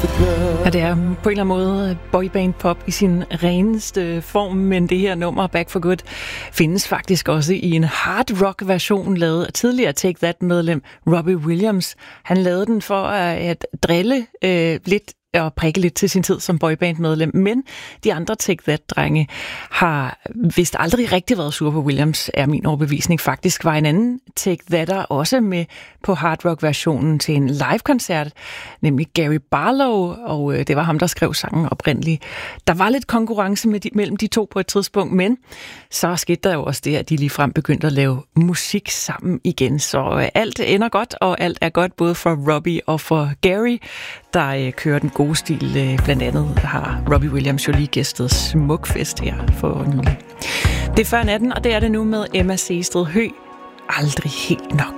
Ja, det er på en eller anden måde boyband-pop i sin reneste form, men det her nummer, Back for Good, findes faktisk også i en hard rock-version, lavet af tidligere Take That-medlem Robbie Williams. Han lavede den for at drille lidt og prikke lidt til sin tid som boyband-medlem, men de andre Take That-drenge har vist aldrig rigtig været sure på Williams, er min overbevisning. Faktisk var en anden Take That'er også med på hard rock-versionen til en live-koncert, nemlig Gary Barlow, og det var ham, der skrev sangen oprindeligt. Der var lidt konkurrence mellem de to på et tidspunkt, men så skete der jo også det, at de ligefrem begyndte at lave musik sammen igen. Så alt ender godt, og alt er godt både for Robbie og for Gary, der kører den gode stil. Blandt andet har Robbie Williams jo lige gæstet Smukfest her for nylig. Det er før natten, og det er det nu med Emma Seested Høgh. Aldrig helt nok.